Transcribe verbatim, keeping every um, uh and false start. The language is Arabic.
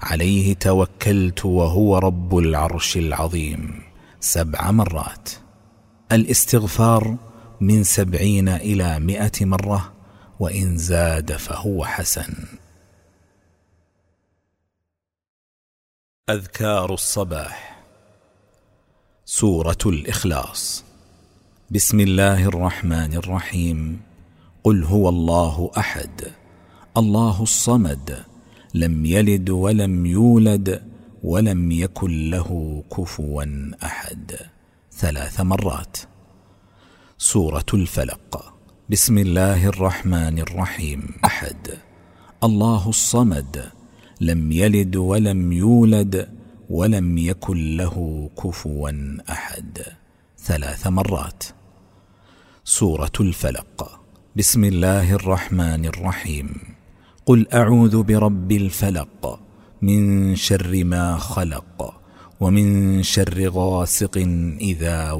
عليه توكلت وهو رب العرش العظيم سبع مرات. الاستغفار من سبعين إلى مئة مرة، وإن زاد فهو حسن. أذكار الصباح. سورة الإخلاص. بسم الله الرحمن الرحيم. قل هو الله أحد الله الصمد لم يلد ولم يولد ولم يكن له كفوا أحد ثلاث مرات. سورة الفلق. بسم الله الرحمن الرحيم. أحد الله الصمد لم يلد ولم يولد ولم يكن له كفوا أحد ثلاث مرات. سورة الفلق. بسم الله الرحمن الرحيم. قل أعوذ برب الفلق من شر ما خلق ومن شر غاسق إذا